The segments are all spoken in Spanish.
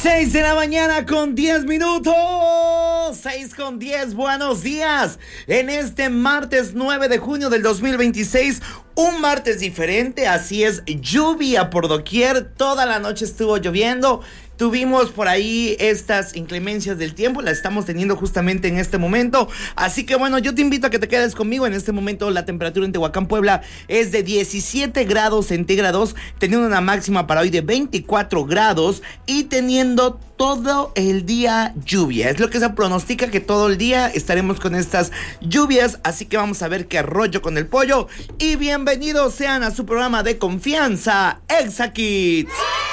6 de la mañana con 10 minutos. 6:10, buenos días. En este martes 9 de junio del 2026, un martes diferente, así es, lluvia por doquier. Toda la noche estuvo lloviendo. Tuvimos por ahí estas inclemencias del tiempo, las estamos teniendo justamente en este momento. Así que bueno, yo te invito a que te quedes conmigo. En este momento la temperatura en Tehuacán, Puebla es de 17 grados centígrados, teniendo una máxima para hoy de 24 grados y teniendo todo el día lluvia. Es lo que se pronostica, que todo el día estaremos con estas lluvias. Así que vamos a ver qué rollo con el pollo. Y bienvenidos sean a su programa de confianza, Exa Kids.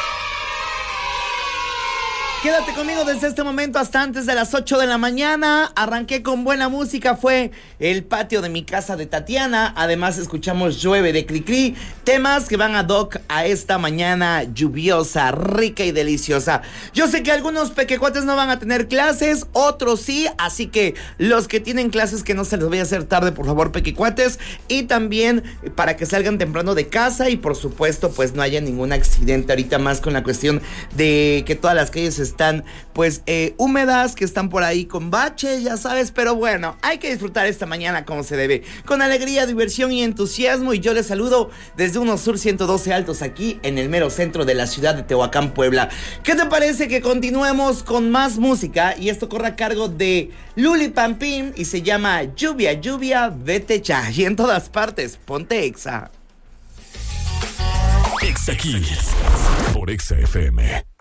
Quédate conmigo desde este momento hasta antes de las 8 de la mañana. Arranqué con buena música, fue El patio de mi casa de Tatiana. Además escuchamos Llueve de Cricri. Temas que van ad hoc a esta mañana lluviosa, rica y deliciosa. Yo sé que algunos pequecuates no van a tener clases, otros sí. Así que los que tienen clases, que no se les vaya a hacer tarde, por favor, pequecuates. Y también para que salgan temprano de casa y por supuesto pues no haya ningún accidente ahorita, más con la cuestión de que todas las calles están pues húmedas, que están por ahí con baches, ya sabes. Pero bueno, hay que disfrutar esta mañana como se debe, con alegría, diversión y entusiasmo. Y yo les saludo desde Unosur 112 Altos, aquí en el mero centro de la ciudad de Tehuacán, Puebla. ¿Qué te parece que continuemos con más música? Y esto corre a cargo de Luli Pampín y se llama Lluvia, lluvia, vete ya. Y en todas partes, ponte Exa. Exa Kids por Exa FM.